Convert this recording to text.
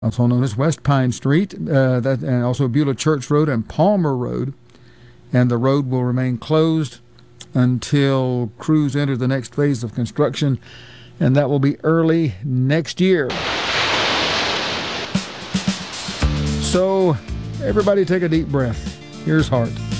also known as West Pine Street, and also Beulah Church Road and Palmer Road. And the road will remain closed until crews enter the next phase of construction, and that will be early next year. So, everybody take a deep breath. Here's Hart.